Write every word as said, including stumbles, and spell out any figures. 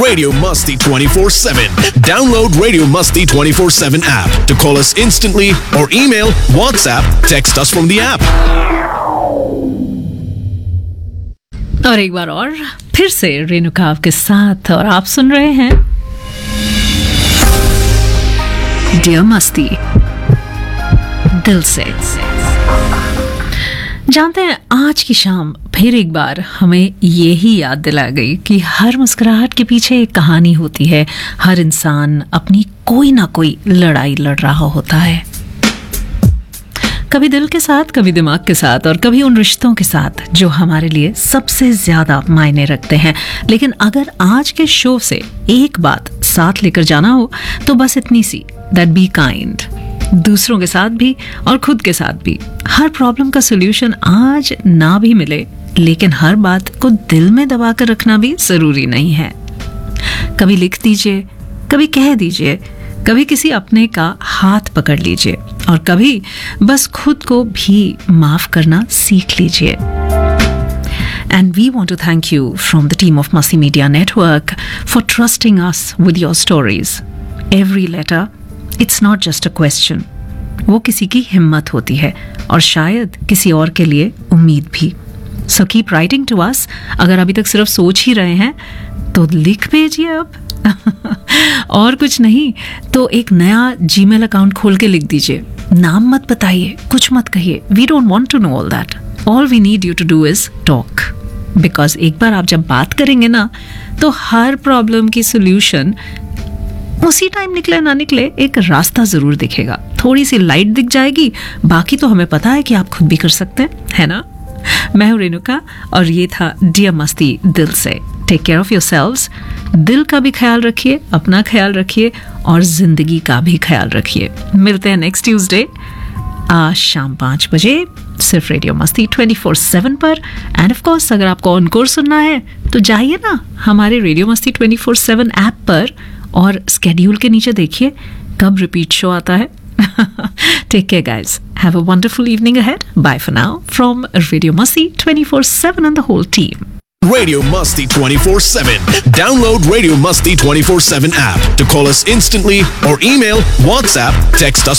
Radio Musti twenty-four seven. Download Radio Musti twenty-four seven app to call us instantly or email, WhatsApp, text us from the app. और एक बार और फिर से रेणुका के साथ, और आप सुन रहे हैं डियर मस्ती दिल से। जानते हैं, आज की शाम फिर एक बार हमें ये ही याद दिला गई कि हर मुस्कुराहट के पीछे एक कहानी होती है। हर इंसान अपनी कोई ना कोई लड़ाई लड़ रहा होता है, कभी दिल के साथ, कभी दिमाग के साथ, और कभी उन रिश्तों के साथ जो हमारे लिए सबसे ज्यादा मायने रखते हैं। लेकिन अगर आज के शो से एक बात साथ लेकर जाना हो तो बस इतनी सी, दैट बी काइंड, दूसरों के साथ भी और खुद के साथ भी। हर प्रॉब्लम का सोल्यूशन आज ना भी मिले, लेकिन हर बात को दिल में दबा कर रखना भी जरूरी नहीं है। कभी लिख दीजिए, कभी कह दीजिए, कभी किसी अपने का हाथ पकड़ लीजिए, और कभी बस खुद को भी माफ करना सीख लीजिए। And we want to thank you from the team of Masti Media Network for trusting us with your stories. Every letter, it's not just a question. वो किसी की हिम्मत होती है, और शायद किसी और के लिए उम्मीद भी। So keep writing to us. अगर अभी तक सिर्फ सोच ही रहे हैं तो लिख भेजिए अब। और कुछ नहीं तो एक नया जीमेल अकाउंट खोल के लिख दीजिए। नाम मत बताइए, कुछ मत कहिए। We don't want to know all that. All we need you to do is talk, because एक बार आप जब बात करेंगे ना, तो हर प्रॉब्लम की सोल्यूशन उसी टाइम निकले ना निकले, एक रास्ता जरूर दिखेगा। थोड़ी सी लाइट दिख जाएगी, बाकी तो हमें पता है कि आप खुद भी कर सकते हैं, है ना। मैं हूं रेणुका, और ये था डियर मस्ती दिल से। Take care of yourselves. दिल का भी ख्याल रखिए, अपना ख्याल रखिए, और जिंदगी का भी ख्याल रखिए। मिलते हैं नेक्स्ट ट्यूसडे आज शाम पाँच बजे, सिर्फ रेडियो मस्ती ट्वेंटी फोर सेवन पर। एंड ऑफ कोर्स, अगर आपको ऑनकोर सुनना है तो जाइए ना हमारे रेडियो मस्ती ट्वेंटी फोर सेवन ऐप पर, और स्केड्यूल के नीचे देखिए कब रिपीट शो आता है। Take care, guys. Have a wonderful evening ahead. Bye for now from Radio Masti twenty-four seven and the whole team. Radio Musti twenty-four seven. Download Radio Musti twenty-four seven app to call us instantly or email, WhatsApp, text us